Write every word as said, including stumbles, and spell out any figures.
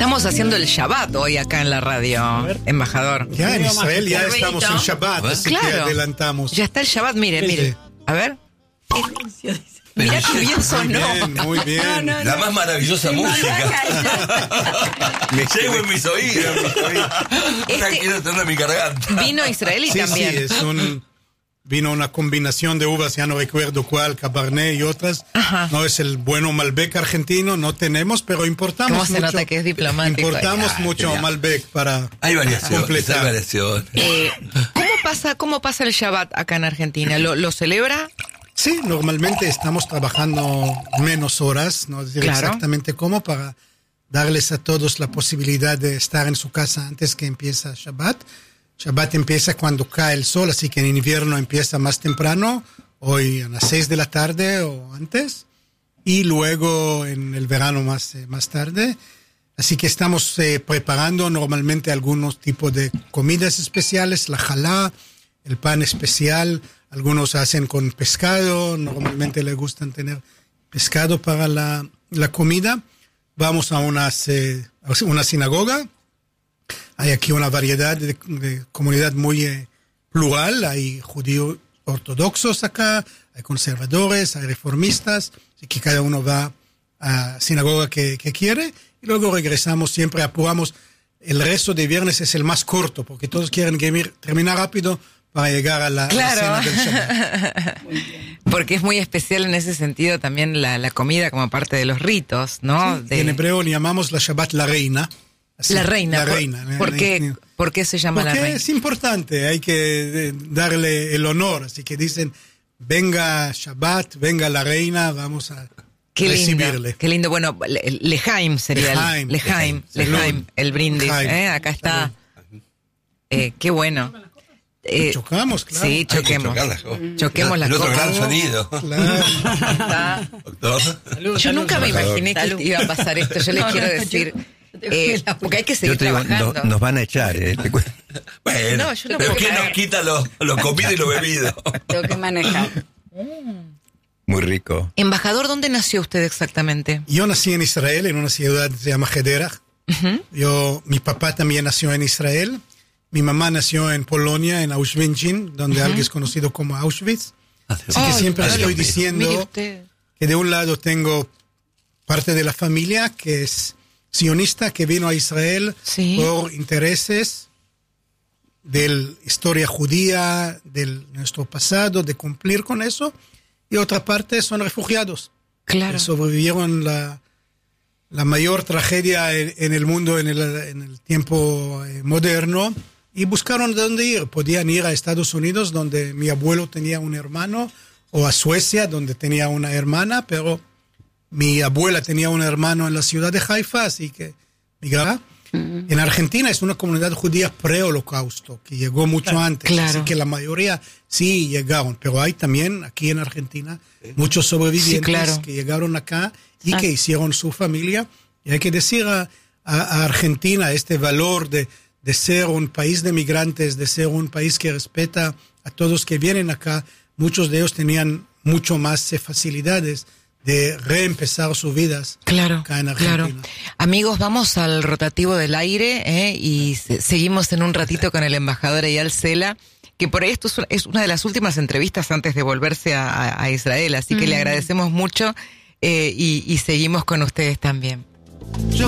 Estamos haciendo el Shabbat hoy acá en la radio, embajador. Ya en Israel ya estamos en Shabbat, así claro, que adelantamos. Ya está el Shabbat, mire, mire. A ver. Mirá qué bien sonó. Muy bien, muy bien. No, no, no. La más maravillosa Sí, música. Me llevo en mis oídos. Ahora Este- quiero tener mi garganta. Vino israelí Sí, también. sí, es un... Vino una combinación de uvas, ya no recuerdo cuál, Cabernet y otras. Ajá. No es el bueno Malbec argentino, no tenemos, pero importamos ¿Cómo se mucho. nota que es diplomático? Importamos Ah, mucho genial. Malbec para Hay variaciones, completar. hay variaciones. Eh, ¿Cómo pasa, cómo pasa el Shabbat acá en Argentina? ¿Lo, lo celebra? Sí, normalmente estamos trabajando menos horas, no decir Claro. exactamente cómo, para darles a todos la posibilidad de estar en su casa antes que empieza Shabbat. Shabbat empieza cuando cae el sol, así que en invierno empieza más temprano, hoy a las seis de la tarde o antes, y luego en el verano más, eh, más tarde. Así que estamos eh, preparando normalmente algunos tipos de comidas especiales, la jalá, el pan especial, algunos hacen con pescado, normalmente les gustan tener pescado para la, la comida. Vamos a unas, eh, a una sinagoga. Hay aquí una variedad de, de comunidad muy eh, plural. Hay judíos ortodoxos acá, hay conservadores, hay reformistas. Así que cada uno va a la sinagoga que, que quiere. Y luego regresamos, siempre apuramos. El resto de viernes es el más corto, porque todos quieren que terminar rápido para llegar a la, Claro. la cena del Shabbat. Porque es muy especial en ese sentido también la, la comida como parte de los ritos, ¿no? Sí, De- en hebreo le llamamos la Shabbat la reina. Así, la reina. La ¿Por, reina. ¿por qué, ¿Por qué se llama Porque la reina? es importante, hay que eh, darle el honor. Así que dicen, venga Shabbat, venga la reina, vamos a Qué recibirle. lindo, qué lindo. Bueno, Le- Lejaim sería Lejaim. el Lejaim, Lejaim. Lejaim, el brindis. Lejaim. ¿eh? Acá está. Eh, qué bueno. Eh, Chocamos, claro. Sí, Hay que choquemos. chocarlas, ¿no? Choquemos las El otro copas. gran sonido. Claro. Está. Doctor. Yo nunca me embajador. imaginé que Salud. iba a pasar esto. Yo les No, quiero no, decir, yo- yo eh, te- porque hay que Yo seguir te digo, trabajando. no- nos van a echar, ¿eh? Te cu- Bueno, No, yo no pero puedo ¿qué creer. nos quita lo, lo comido y lo bebido? Tengo que manejar. Muy rico. Embajador, ¿dónde nació usted exactamente? Yo nací en Israel, en una ciudad que se llama Hedera. Yo, mi papá también nació en Israel. Mi mamá nació en Polonia, en Auschwitz, donde algo es conocido como Auschwitz. Así que Ay, siempre ay, estoy Dios mío. diciendo Mire usted. que de un lado tengo parte de la familia que es sionista, que vino a Israel Sí. por intereses de la historia judía, de nuestro pasado, de cumplir con eso. Y otra parte son refugiados. Claro. Que sobrevivieron la, la mayor tragedia en, en el mundo en el, en el tiempo eh, moderno y buscaron de dónde ir. Podían ir a Estados Unidos, donde mi abuelo tenía un hermano, o a Suecia, donde tenía una hermana, pero mi abuela tenía un hermano en la ciudad de Haifa, así que migraba. En Argentina es una comunidad judía pre-holocausto, que llegó mucho antes, Claro. así que la mayoría sí llegaron, pero hay también aquí en Argentina muchos sobrevivientes Sí, claro. que llegaron acá y Ah. que hicieron su familia. Y hay que decir a, a- a Argentina este valor de, de ser un país de migrantes, de ser un país que respeta a todos que vienen acá. Muchos de ellos tenían mucho más eh, facilidades de reempezar sus vidas Claro, acá en claro. Argentina. Amigos, vamos al rotativo del aire ¿eh? y se- seguimos en un ratito con el embajador Eyal Sela, que por esto es una, es una de las últimas entrevistas antes de volverse a, a- a Israel, así que le agradecemos mucho eh, y, y seguimos con ustedes también.